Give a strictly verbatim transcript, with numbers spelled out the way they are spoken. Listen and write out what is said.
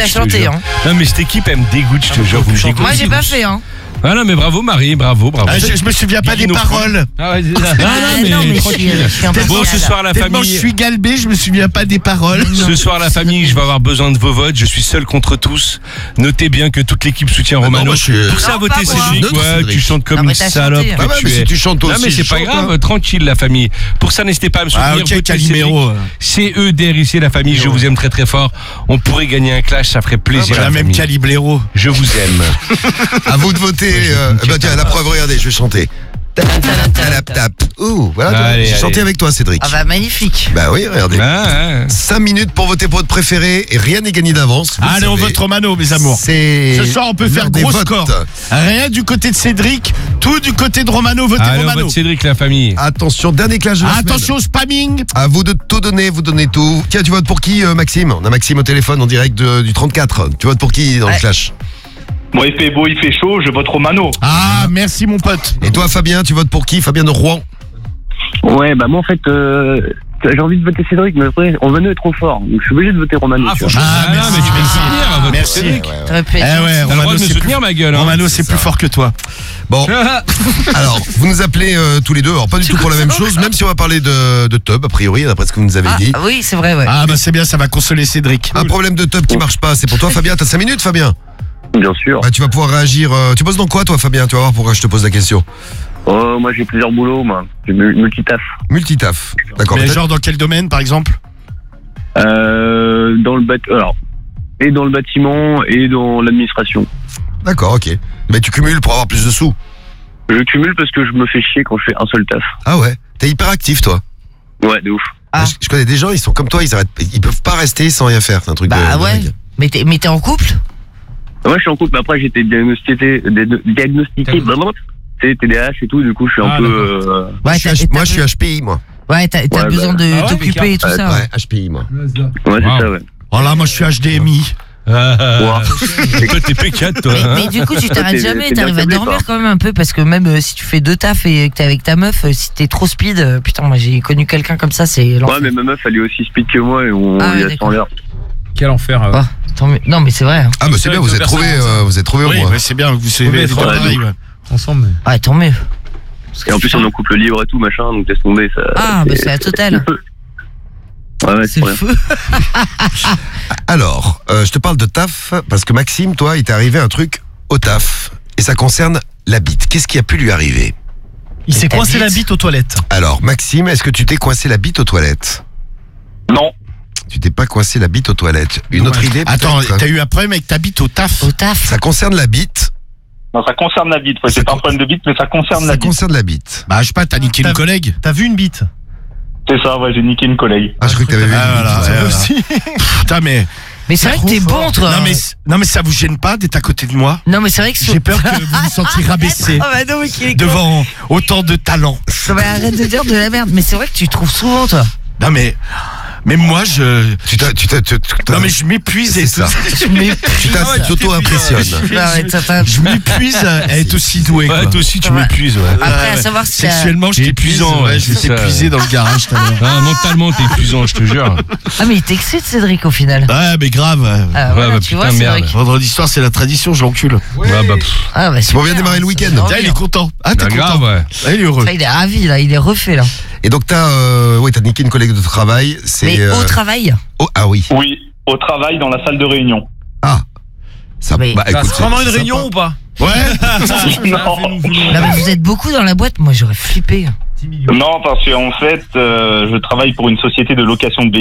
t'as je te chanté, jure. hein. Non, mais cette équipe, elle me dégoûte, je te jure. Vous me dégoûtez. Moi, j'ai pas fait, hein. Ah non, mais bravo Marie, bravo, bravo. Ah, je, je me souviens pas des Dis-nous paroles. Ah ouais, c'est ça. Ah, Ah, non, mais je tranquille. suis- je suis un peu Bon, ce malade. soir, la Tellement je famille. suis galbé, je me souviens pas des paroles. Ce soir, la famille, je vais avoir besoin de vos votes. Je suis seul contre tous. Notez bien que toute l'équipe soutient non, Romano. moi, je suis- Pour ça, Non, votez pas moi. Cédric. Neutre, Ouais, Cédric. tu chantes comme Non, mais une t'as salope. chanté, que Ah ouais, tu mais si es. tu chantes aussi. Non, mais c'est je pas chante, grave. hein. Tranquille, la famille. Pour ça, n'hésitez pas à me soutenir. Ah ok, Votez Calimero. Cédric. C E D R I C, la famille. Je vous aime très très fort. On pourrait gagner un clash. Ça ferait plaisir. J'ai à la la même famille. Caliblero. Je vous aime. À vous de voter. euh, bah tiens, la preuve, regardez, je vais chanter. Tap, tap. Ouh, voilà. Allez, J'ai chanté allez. avec toi, Cédric. Ah bah, magnifique. Bah oui, regardez. Ah, cinq minutes pour voter pour votre préféré et rien n'est gagné d'avance. vous le Allez, on savez. vote Romano, mes amours. C'est Ce soir, on peut faire l'heure des gros votes. score. Rien du côté de Cédric, tout du côté de Romano. Votez Allez, on Romano. vote Cédric, la famille. Attention, dernier clash de la semaine. Attention au spamming. À vous de tout donner, vous donnez tout. Tiens, tu votes pour qui, euh, Maxime? On a Maxime au téléphone en direct de- du trente-quatre. Tu votes pour qui dans le Ouais. clash? Bon, il fait beau, il fait chaud, je vote Romano. Ah, merci mon pote. Et toi, Fabien, tu votes pour qui? Fabien de Rouen. Ouais, bah moi en fait, euh, j'ai envie de voter Cédric, mais après, Romano est trop fort, donc je suis obligé de voter Romano. Ah, tu vois. franchement, Ah, ah, merci, mais tu peux me merci. soutenir, vote Merci. Cédric. T'aurais pu Eh être ouais, gentil. T'as le droit Romano, de me c'est plus, soutenir, ma gueule. hein. Romano, c'est plus fort que toi. Bon, alors, vous nous appelez euh, tous les deux. Alors, pas du tout pour la même chose, même si on va parler de, de Tub, a priori, d'après ce que vous nous avez Ah, dit. oui, c'est vrai, ouais. Ah bah c'est bien, ça va consoler Cédric. Un problème de Tub qui marche pas, c'est pour toi, Fabien. T'as cinq minutes, Fabien? Bien sûr. Bah, tu vas pouvoir réagir. euh, tu bosses dans quoi, toi, Fabien? Tu vas voir pourquoi je te pose la question. Oh, moi j'ai plusieurs boulots, moi. J'ai mu- multitaf. Multitaf. D'accord. Mais peut-être- genre dans quel domaine par exemple? Euh, dans le bat... Alors, et dans le bâtiment et dans l'administration. D'accord, ok. Mais tu cumules pour avoir plus de sous. Je cumule parce que je me fais chier quand je fais un seul taf. Ah ouais. T'es hyper actif, toi. Ouais, de ouf. Ah. Je, je connais des gens, ils sont comme toi, ils arrêtent, ils peuvent pas rester sans rien faire. C'est un truc de. Bah de ouais. dingue. Mais t'es, mais t'es en couple? Moi je suis en couple, mais après j'ai été diagnostiqué, dé- diagnostiqué, T'as- blablabla. Tu sais, T D A H et tout, du coup je suis un Ah, peu... Euh, Moi, je suis t'as- H- t'as moi, je suis be- H P I, moi. Ouais, t'as, t'as Ouais, besoin bah. de Ah ouais, t'occuper et tout ouais, ça. Ouais, H P I, moi. ouais, Wow. c'est ça, ouais. Oh là, moi je suis H D M I. Ah, toi, t'es P quatre, toi. Mais, hein. mais du coup, tu t'arrêtes t'es- jamais, t'es t'arrives bien à câblé, dormir toi. quand même un peu parce que même euh, si tu fais deux tafs et que t'es avec ta meuf, euh, si t'es trop speed, euh, putain, moi j'ai connu quelqu'un comme ça, c'est l'enfer. Ouais, mais ma meuf elle est aussi speed que moi et on Ah, y a d'accord. cent l'heure. Quel enfer. euh. Oh, tant mieux. Non, mais c'est vrai. hein. Ah, mais c'est bien, vous êtes trouvé, euh, vous êtes trouvé au Oui, moins. ouais, c'est bien, vous savez, Ouais, les deux ouais, pareils, ouais. Ensemble. Ouais, tant mieux. Et en plus on est en couple libre et tout, machin, donc laisse tomber. Ça, Ah, bah c'est la totale. Ouais, ouais, C'est c'est rien. feu. Alors, euh, je te parle de taf parce que Maxime, toi, il t'est arrivé un truc au taf et ça concerne la bite. Qu'est-ce qui a pu lui arriver? Il s'est ta coincé bite. la bite aux toilettes. Alors, Maxime, est-ce que tu t'es coincé la bite aux toilettes? Non. Tu t'es pas coincé la bite aux toilettes. Une autre idée? Attends, peut-être t'as eu un problème avec ta bite au taf? Au taf. Ça concerne la bite. Non, ça concerne la bite. Ouais, Ça c'est pas un con- problème de bite, mais ça concerne Ça la bite. concerne la bite. Bah je sais pas, t'as niqué une collègue? T'as vu une bite? C'est ça, ouais, j'ai niqué une collègue. Ah, je crois que t'avais vu. Ah, une voilà, bite. ouais, voilà. Aussi. Putain mais... Mais c'est vrai que t'es bon, toi. Non mais, non mais ça vous gêne pas d'être à côté de moi? Non, mais c'est vrai que J'ai peur que vous vous sentiez rabaissé Ah bah non, mais qu'il est con. devant autant de talent. Non, mais arrête de dire de la merde. Mais c'est vrai que tu trouves souvent, toi. Non mais... Même moi je... Tu t'as, tu t'as, tu t'as- Non mais je m'épuise et C'est tout. ça. Tu m'épuises. Tu t'as- tu t'auto-impressionnes. Non, mais t'as- t'as- Je m'épuise à être aussi doué quoi. Ouais, toi aussi, tu Ça va. m'épuises, ouais. Après, à savoir si t'as- Sexuellement je C'est t'épuise, épuisant, ouais, ouais, je vais c'est ça. t'épuiser dans le garage tout à l'heure. Ah, mentalement, t'es épuisant, je te jure. Ah, mais il t'excite, Cédric, au final. Ouais mais grave. Ah, Ouais, voilà, bah, tu putain, vois, merde. Cédric. Vendredi soir c'est la tradition, je l'encule. Ouais, bah, pff, Ah, bah, C'est pour bien super, démarrer le ça week-end. me rend Là il est bien. content. Ah t'es bah, content. grave, ouais. Ah, il est heureux. Ça, il est ravi, là. Il est refait, là. Et donc t'as, euh, ouais, t'as niqué une collègue de travail. C'est. Mais euh, au travail. oh, ah oui. Oui, au travail, dans la salle de réunion. Ah. Ça. Mais- Bah, écoute, C'est vraiment c'est une réunion sympa. ou pas? Ouais. Non. Non, mais vous êtes beaucoup dans la boîte. Moi, j'aurais flippé. Non, parce qu'en fait, euh, je travaille pour une société de location de